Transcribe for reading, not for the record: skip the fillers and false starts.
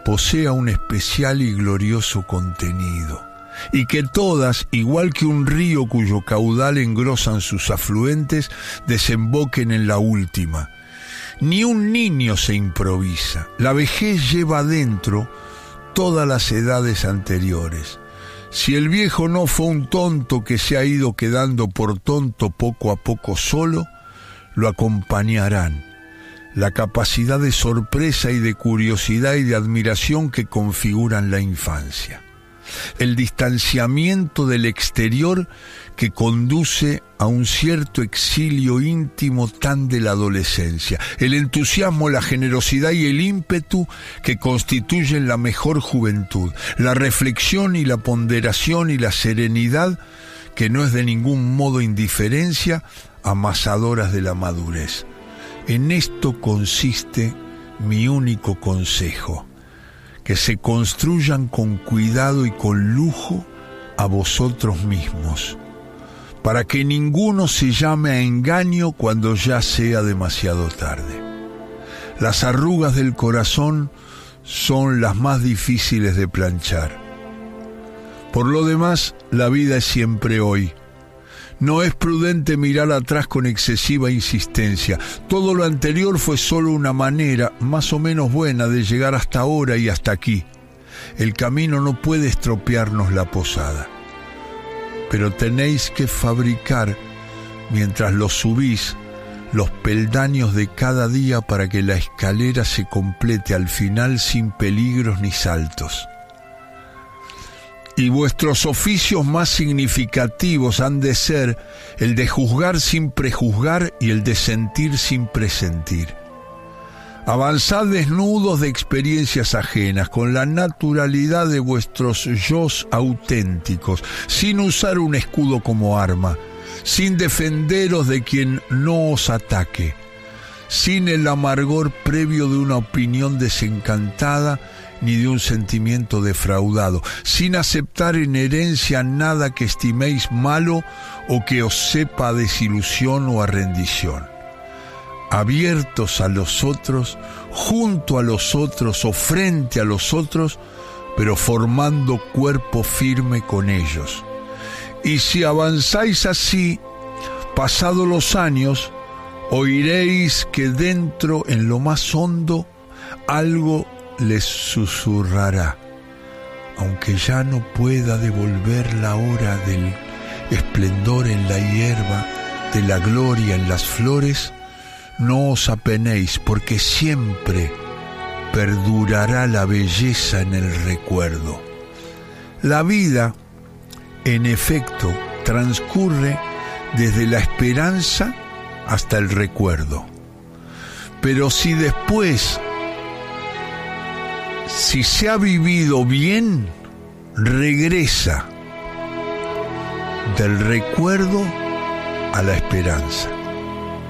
posea un especial y glorioso contenido, y que todas, igual que un río cuyo caudal engrosan sus afluentes, desemboquen en la última. Ni un niño se improvisa. La vejez lleva adentro todas las edades anteriores. Si el viejo no fue un tonto que se ha ido quedando por tonto poco a poco solo, lo acompañarán la capacidad de sorpresa y de curiosidad y de admiración que configuran la infancia, el distanciamiento del exterior que conduce a un cierto exilio íntimo tan de la adolescencia, el entusiasmo, la generosidad y el ímpetu que constituyen la mejor juventud, la reflexión y la ponderación y la serenidad que no es de ningún modo indiferencia, amasadoras de la madurez. En esto consiste mi único consejo: que se construyan con cuidado y con lujo a vosotros mismos, para que ninguno se llame a engaño cuando ya sea demasiado tarde. Las arrugas del corazón son las más difíciles de planchar. Por lo demás, la vida es siempre hoy. No es prudente mirar atrás con excesiva insistencia. Todo lo anterior fue solo una manera, más o menos buena, de llegar hasta ahora y hasta aquí. El camino no puede estropearnos la posada. Pero tenéis que fabricar, mientras lo subís, los peldaños de cada día para que la escalera se complete al final sin peligros ni saltos. Y vuestros oficios más significativos han de ser el de juzgar sin prejuzgar y el de sentir sin presentir. Avanzad desnudos de experiencias ajenas, con la naturalidad de vuestros yos auténticos, sin usar un escudo como arma, sin defenderos de quien no os ataque, sin el amargor previo de una opinión desencantada ni de un sentimiento defraudado, sin aceptar en herencia nada que estiméis malo o que os sepa a desilusión o a rendición. Abiertos a los otros, junto a los otros o frente a los otros, pero formando cuerpo firme con ellos. Y si avanzáis así, pasados los años, oiréis que dentro, en lo más hondo, algo les susurrará, aunque ya no pueda devolver la hora del esplendor en la hierba, de la gloria en las flores, no os apenéis, porque siempre perdurará la belleza en el recuerdo. La vida, en efecto, transcurre desde la esperanza hasta el recuerdo. Pero si después, si se ha vivido bien, regresa del recuerdo a la esperanza.